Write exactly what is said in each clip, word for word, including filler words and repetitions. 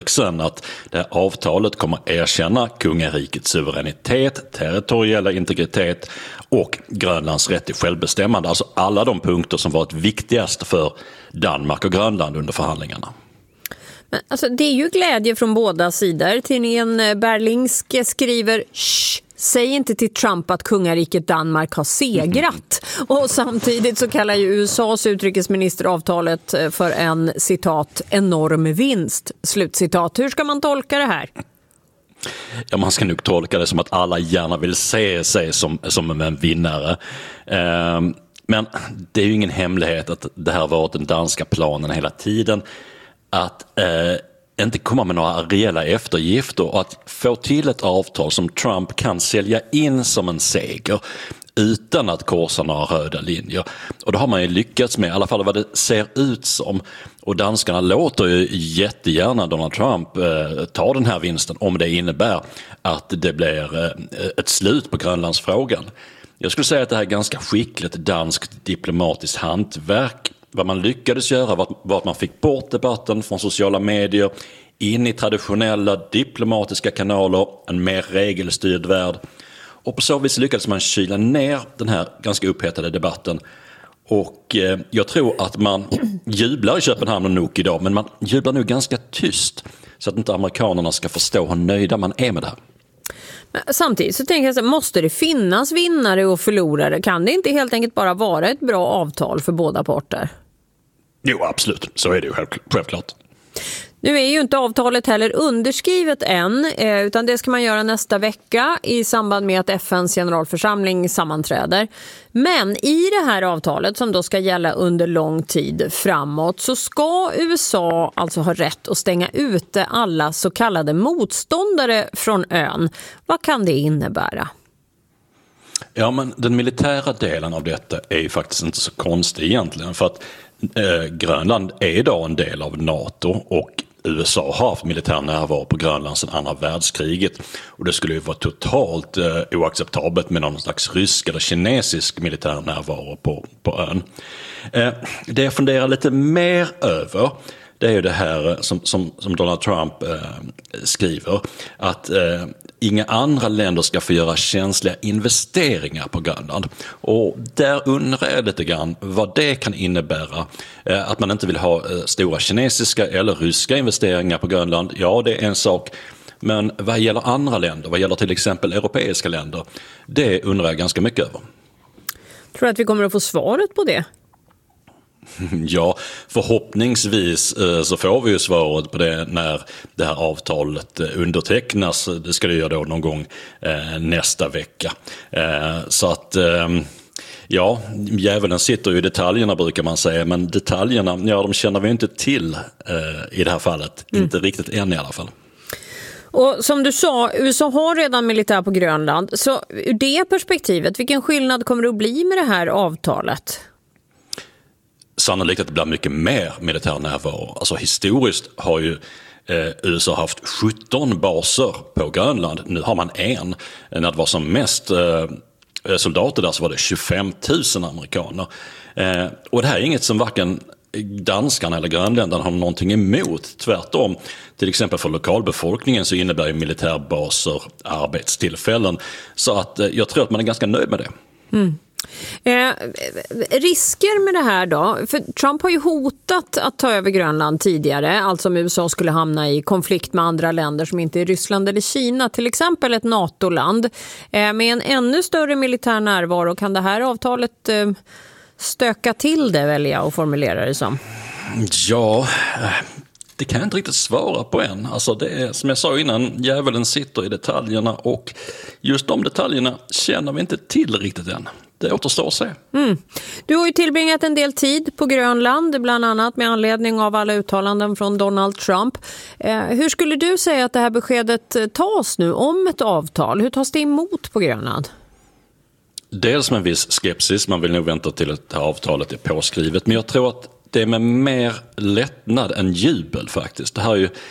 sen att det här avtalet kommer erkänna kungarikets suveränitet, territoriella integritet och Grönlands rätt till självbestämmande. Alltså alla de punkter som varit viktigast för Danmark och Grönland under förhandlingarna. Men alltså, det är ju glädje från båda sidor. Tidningen Berlingske skriver Shh, säg inte till Trump att kungariket Danmark har segrat. Och samtidigt så kallar ju U S A:s utrikesminister avtalet för en, citat, enorm vinst. Slutcitat. Hur ska man tolka det här? Ja, man ska nog tolka det som att alla gärna vill se sig som, som en vinnare. Eh, men det är ju ingen hemlighet att det här varit den danska planen hela tiden. Att eh, inte komma med några reella eftergifter och att få till ett avtal som Trump kan sälja in som en seger utan att korsa några röda linjer. Och det har man ju lyckats med, i alla fall vad det ser ut som. Och danskarna låter ju jättegärna Donald Trump eh, ta den här vinsten om det innebär att det blir eh, ett slut på Grönlandsfrågan. Jag skulle säga att det här är ganska skickligt danskt diplomatiskt hantverk. Vad man lyckades göra var att man fick bort debatten från sociala medier in i traditionella diplomatiska kanaler, en mer regelstyrd värld. Och på så vis lyckades man kyla ner den här ganska upphetade debatten. Och eh, jag tror att man jublar i Köpenhamn och Nuuk idag, men man jublar nu ganska tyst så att inte amerikanerna ska förstå hur nöjda man är med det här. Men samtidigt så tänker jag så här, måste det finnas vinnare och förlorare? Kan det inte helt enkelt bara vara ett bra avtal för båda parter? Jo, absolut. Så är det ju självklart. Nu är ju inte avtalet heller underskrivet än, utan det ska man göra nästa vecka i samband med att F N:s generalförsamling sammanträder. Men i det här avtalet som då ska gälla under lång tid framåt så ska U S A alltså ha rätt att stänga ute alla så kallade motståndare från ön. Vad kan det innebära? Ja, men den militära delen av detta är ju faktiskt inte så konstig egentligen, för att eh, Grönland är idag en del av NATO och U S A har haft militär närvaro på Grönland sedan andra världskriget, och det skulle ju vara totalt eh, oacceptabelt med någon slags rysk eller kinesisk militär närvaro på, på ön. Eh, det jag funderar lite mer över, det är ju det här som, som, som Donald Trump eh, skriver, att eh, inga andra länder ska få göra känsliga investeringar på Grönland. Och där undrar jag lite grann vad det kan innebära. Eh, att man inte vill ha eh, stora kinesiska eller ryska investeringar på Grönland, ja, det är en sak. Men vad gäller andra länder, vad gäller till exempel europeiska länder, det undrar jag ganska mycket över. Tror du att vi kommer att få svaret på det? Ja, förhoppningsvis så får vi ju svaret på det när det här avtalet undertecknas. Det ska det göra då någon gång nästa vecka. Så att, ja, djävulen sitter ju i detaljerna brukar man säga, men detaljerna, ja, de känner vi inte till i det här fallet. Mm. Inte riktigt än i alla fall. Och som du sa, U S A har redan militär på Grönland. Så ur det perspektivet, vilken skillnad kommer det att bli med det här avtalet? Sannolikt att det blir mycket mer militär närvaro. Alltså historiskt har ju eh, U S A haft sjutton baser på Grönland. Nu har man en. När det var som mest eh, soldater där så var det tjugofem tusen amerikaner. Eh, och det här är inget som varken danskarna eller grönländarna har någonting emot. Tvärtom, till exempel för lokalbefolkningen så innebär ju militärbaser arbetstillfällen. Så att eh, jag tror att man är ganska nöjd med det. Mm. Eh, risker med det här då? För Trump har ju hotat att ta över Grönland tidigare, alltså om U S A skulle hamna i konflikt med andra länder som inte är Ryssland eller Kina, till exempel ett NATO-land. Eh, med en ännu större militär närvaro, kan det här avtalet eh, stöka till det, välja och formulera det som? Ja, det kan jag inte riktigt svara på än. Alltså det är, som jag sa innan, djävulen sitter i detaljerna och just de detaljerna känner vi inte till riktigt än. Det återstår att se. Mm. Du har ju tillbringat en del tid på Grönland, bland annat med anledning av alla uttalanden från Donald Trump. Eh, hur skulle du säga att det här beskedet tas nu om ett avtal? Hur tas det emot på Grönland? Dels med en viss skepsis, man vill nog vänta till att det här avtalet är påskrivet. Men jag tror att det är med mer lättnad än jubel faktiskt. Det här är ju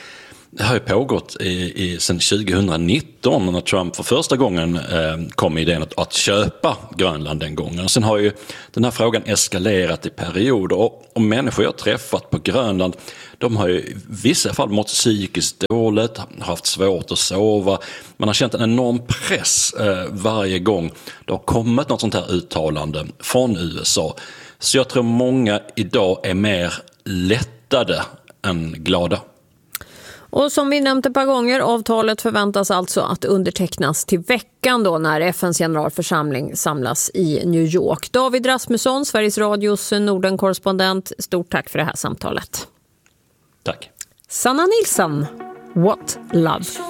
det har ju pågått i, i, sedan tjugonitton när Trump för första gången eh, kom med idén att, att köpa Grönland den gången. Sen har ju den här frågan eskalerat i perioder och, och människor jag träffat på Grönland, de har ju i vissa fall mått psykiskt dåligt, har haft svårt att sova. Man har känt en enorm press eh, varje gång det har kommit något sånt här uttalande från U S A. Så jag tror många idag är mer lättade än glada. Och som vi nämnt ett par gånger, avtalet förväntas alltså att undertecknas till veckan då när F N:s generalförsamling samlas i New York. David Rasmusson, Sveriges Radios Norden-korrespondent, stort tack för det här samtalet. Tack. Sanna Nilsson, What Love?